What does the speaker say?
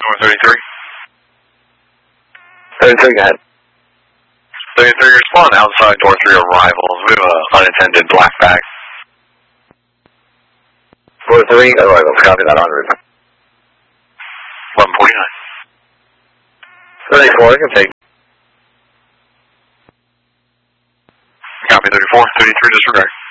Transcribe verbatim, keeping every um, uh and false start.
Door thirty-three. thirty-three, go ahead. thirty-three, respond outside door three arrivals. We have an unattended black bag. Door three arrivals, copy that en route. eleven forty-nine. thirty-four, can take. Copy thirty-four, thirty-three, disregard.